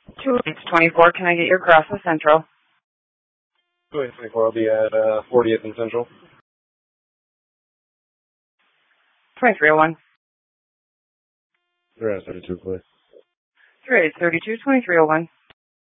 2824, can I get your Grassa Central? 2824, I'll be at 40th and Central. 2301. They're at 32, please. 3832, 2301.